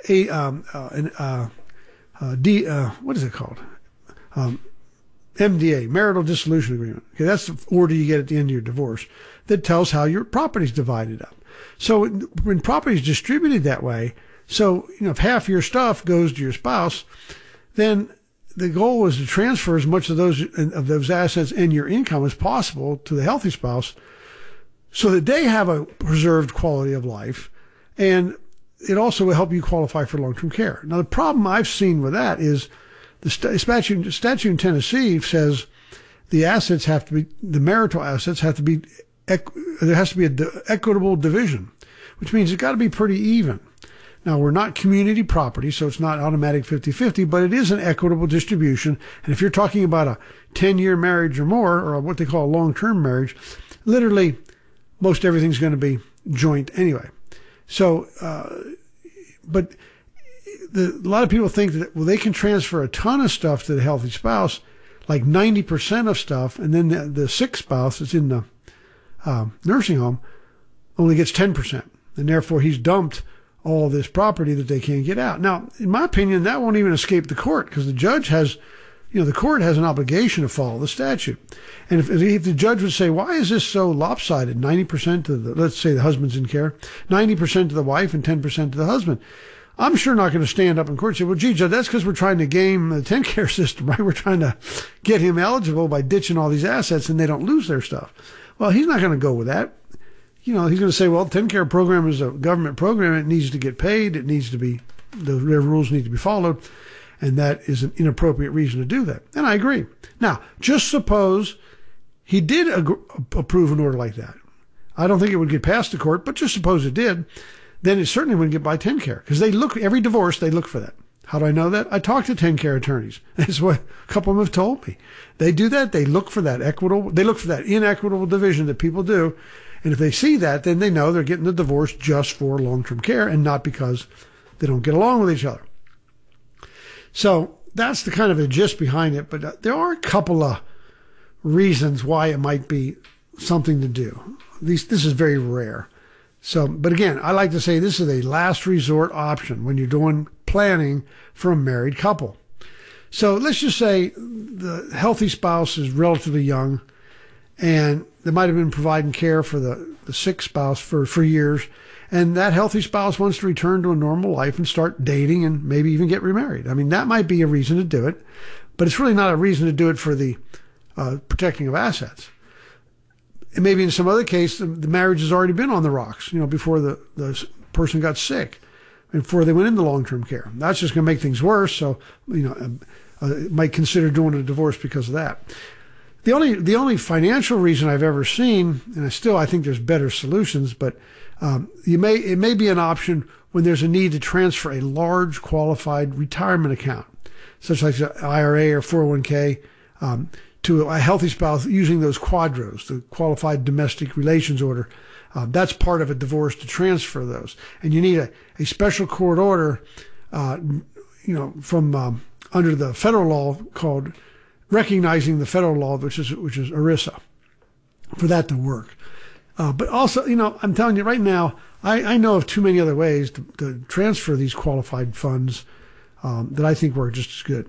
what is it called? MDA, marital dissolution agreement. Okay, that's the order you get at the end of your divorce that tells how your property's divided up. So when property is distributed that way, so if half your stuff goes to your spouse, then the goal is to transfer as much of those assets and your income as possible to the healthy spouse, so that they have a preserved quality of life, and it also will help you qualify for long-term care. Now, the problem I've seen with that is the statute in Tennessee says the marital assets have to be, there has to be an equitable division, which means it's got to be pretty even. Now, we're not community property, so it's not automatic 50-50, but it is an equitable distribution. And if you're talking about a 10-year marriage or more, or what they call a long-term marriage, literally most everything's going to be joint anyway. So, but a lot of people think that, well, they can transfer a ton of stuff to the healthy spouse, like 90% of stuff, and then the sick spouse that's in the nursing home only gets 10%. And therefore, he's dumped all this property that they can't get out. Now, in my opinion, that won't even escape the court, because the judge has, the court has an obligation to follow the statute. And if the judge would say, why is this so lopsided? 90% to let's say the husband's in care, 90% to the wife and 10% to the husband. I'm sure not going to stand up in court and say, well, gee, Judge, that's because we're trying to game the TennCare system, right? We're trying to get him eligible by ditching all these assets and they don't lose their stuff. Well, he's not going to go with that. He's going to say, well, the TennCare program is a government program. It needs to get paid. It needs to be, their rules need to be followed. And that is an inappropriate reason to do that. And I agree. Now, just suppose he did approve an order like that. I don't think it would get past the court, but just suppose it did. Then it certainly wouldn't get by TennCare, because every divorce, they look for that. How do I know that? I talk to TennCare attorneys. That's what a couple of them have told me. They do that. They look for that inequitable division that people do. And if they see that, then they know they're getting the divorce just for long-term care and not because they don't get along with each other. So that's the kind of a gist behind it. But there are a couple of reasons why it might be something to do. This is very rare. So, but again, I like to say this is a last resort option when you're doing planning for a married couple. So let's just say the healthy spouse is relatively young and they might have been providing care for the sick spouse for years. And that healthy spouse wants to return to a normal life and start dating and maybe even get remarried. I mean, that might be a reason to do it, but it's really not a reason to do it for the protecting of assets. And maybe in some other case, the marriage has already been on the rocks, before the person got sick, before they went into long-term care. That's just going to make things worse. So, might consider doing a divorce because of that. The only financial reason I've ever seen, and I think there's better solutions, but it may be an option when there's a need to transfer a large qualified retirement account, such like an IRA or 401k, to a healthy spouse using those quadros, the qualified domestic relations order. That's part of a divorce to transfer those. And you need a special court order, from under the federal law called recognizing the federal law, which is ERISA, for that to work. But also, I'm telling you right now, I know of too many other ways to transfer these qualified funds that I think work just as good.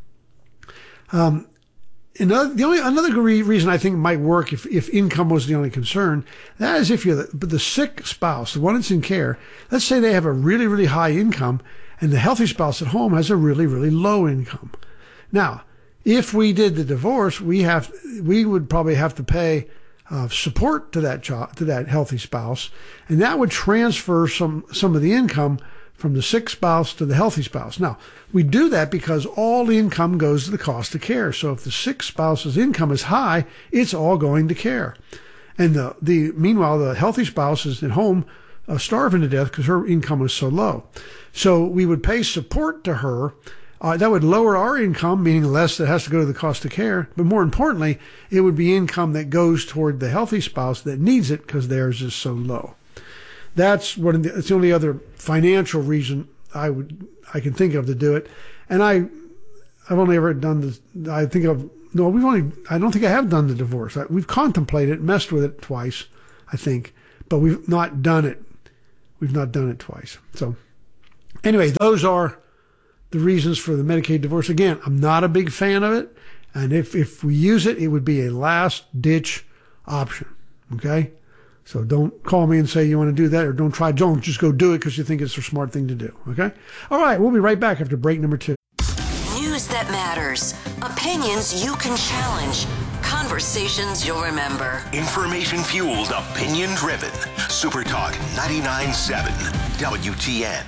Another reason I think it might work if income was the only concern, that is if you're the sick spouse, the one that's in care, let's say they have a really, really high income and the healthy spouse at home has a really, really low income. Now, if we did the divorce, we would probably have to pay support to that healthy spouse, and that would transfer some of the income from the sick spouse to the healthy spouse. Now, we do that because all the income goes to the cost of care. So if the sick spouse's income is high, it's all going to care. And meanwhile, the healthy spouse is at home starving to death because her income is so low. So we would pay support to her. That would lower our income, meaning less that has to go to the cost of care. But more importantly, it would be income that goes toward the healthy spouse that needs it because theirs is so low. It's the only other financial reason I can think of to do it. And I've only ever done this. I don't think I have done the divorce. We've contemplated, messed with it twice, I think, but we've not done it. We've not done it twice. So Anyway, those are the reasons for the Medicaid divorce. Again, I'm not a big fan of it. And if we use it, it would be a last-ditch option. Okay? So don't call me and say you want to do that, or don't just go do it because you think it's a smart thing to do. Okay? All right, we'll be right back after break number 2. News that matters. Opinions you can challenge. Conversations you'll remember. Information-fueled, opinion-driven. Super Talk 99.7 WTN.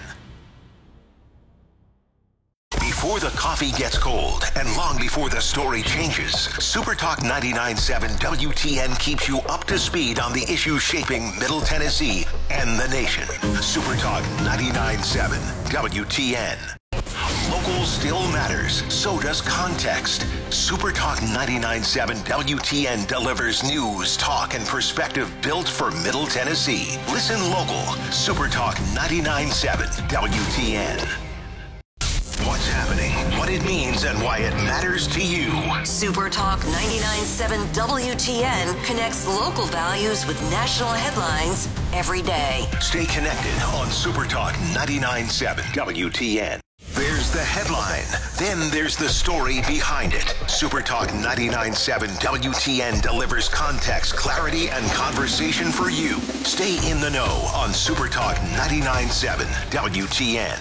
Before the coffee gets cold and long before the story changes, Super Talk 99.7 WTN keeps you up to speed on the issues shaping Middle Tennessee and the nation. Super Talk 99.7 WTN. Local still matters, so does context. Super Talk 99.7 WTN delivers news, talk, and perspective built for Middle Tennessee. Listen local. Super Talk 99.7 WTN. What's happening, what it means, and why it matters to you. Super Talk 99.7 WTN connects local values with national headlines every day. Stay connected on Super Talk 99.7 WTN. There's the headline, then there's the story behind it. Super Talk 99.7 WTN delivers context, clarity, and conversation for you. Stay in the know on Super Talk 99.7 WTN.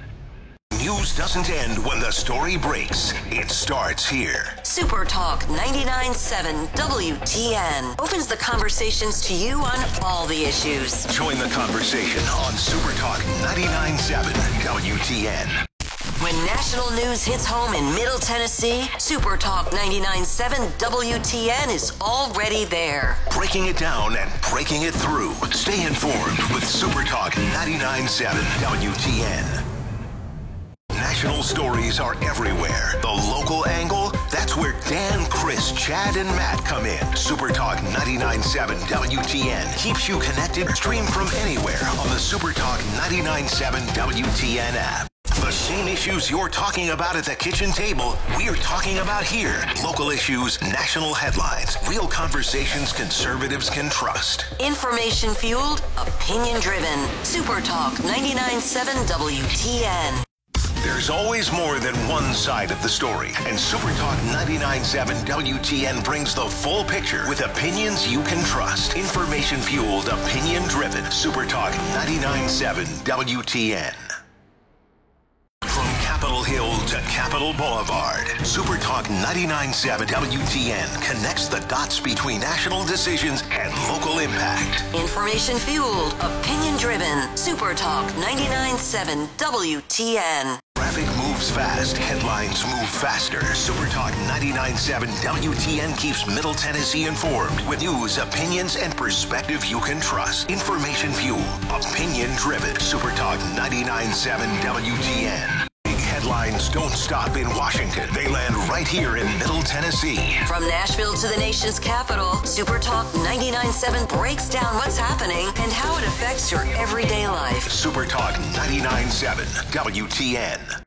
News doesn't end when the story breaks. It starts here. Super Talk 99.7 WTN opens the conversations to you on all the issues. Join the conversation on Super Talk 99.7 WTN. When national news hits home in Middle Tennessee, Super Talk 99.7 WTN is already there. Breaking it down and breaking it through. Stay informed with Super Talk 99.7 WTN. National stories are everywhere. The local angle, that's where Dan, Chris, Chad, and Matt come in. Super Talk 99.7 WTN keeps you connected. Stream from anywhere on the Super Talk 99.7 WTN app. The same issues you're talking about at the kitchen table, we're talking about here. Local issues, national headlines, real conversations conservatives can trust. Information fueled, opinion driven. Super Talk 99.7 WTN. There's always more than one side of the story, and Super Talk 99.7 WTN brings the full picture with opinions you can trust. Information-fueled, opinion-driven. Super Talk 99.7 WTN. From Capitol Hill to Capitol Boulevard, Super Talk 99.7 WTN connects the dots between national decisions and local impact. Information fueled, opinion driven. Super Talk 99.7 WTN. Traffic moves fast, headlines move faster. Super Talk 99.7 WTN keeps Middle Tennessee informed with news, opinions, and perspective you can trust. Information fueled, opinion driven. Super Talk 99.7 WTN. Big headlines don't stop in Washington. They land right here in Middle Tennessee. From Nashville to the nation's capital, Super Talk 99.7 breaks down what's happening and how it affects your everyday life. Super Talk 99.7 WTN.